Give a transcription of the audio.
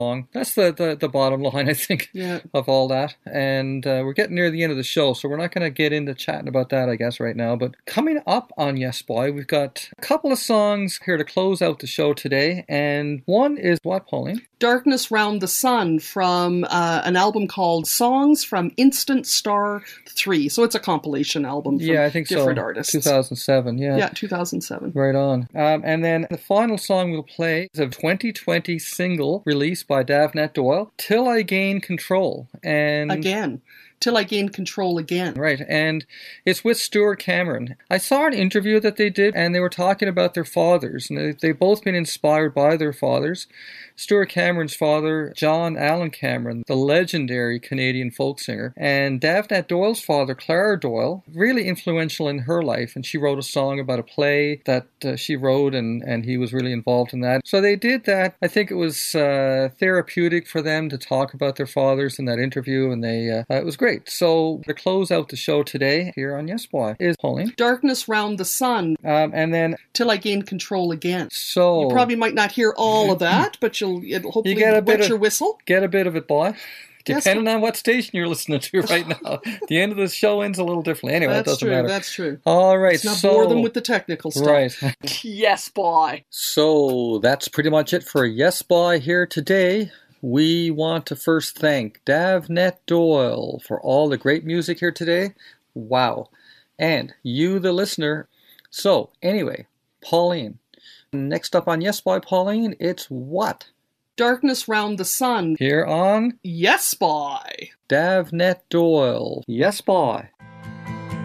song. That's the bottom line, I think, of all that. And we're getting near the end of the show, so we're not going to get into chatting about that, I guess, right now. But coming up on Yes Boy, we've got a couple of songs here to close out the show today. And one is what, Pauline? Darkness Round the Sun from an album called Songs from Instant Star 3. So it's a compilation album from I think different so. artists. 2007, yeah. Yeah, 2007. Right on. And then the final song we'll play is a 2020 single released by Davnet Doyle, Till I Gain Control. And Again. Till I Gain Control Again. Right, and it's with Stuart Cameron. I saw an interview that they did, and they were talking about their fathers, and they've both been inspired by their fathers. Stuart Cameron's father, John Allen Cameron, the legendary Canadian folk singer, and Davnet Doyle's father, Clara Doyle, really influential in her life, and she wrote a song about a play that she wrote, and he was really involved in that. So they did that. I think it was therapeutic for them to talk about their fathers in that interview, and it was great. So to close out the show today here on Yes Boy is Pauline. Darkness Round the Sun. And then Till I Gain Control Again. So you probably might not hear all of that, but it'll hopefully wet your whistle. Get a bit of it, boy. Depending on what station you're listening to right now. The end of the show ends a little differently. Anyway, it doesn't matter. That's true. All right. Let's not bore them with the technical stuff. Right. Yes, boy. So that's pretty much it for Yes Boy here today. We want to first thank Davnet Doyle for all the great music here today. Wow. And you, the listener. So, anyway, Pauline. Next up on Yes Boy, Pauline, it's what? Darkness Round the Sun. Here on Yes Boy. Davnet Doyle. Yes Boy.